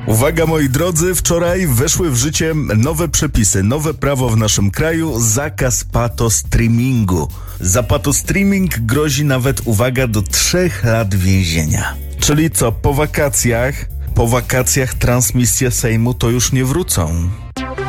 Uwaga moi drodzy, wczoraj weszły w życie nowe przepisy, nowe prawo w naszym kraju, zakaz patostreamingu. Za patostreaming grozi nawet, uwaga, do 3 lat więzienia. Czyli co, po wakacjach transmisje Sejmu to już nie wrócą.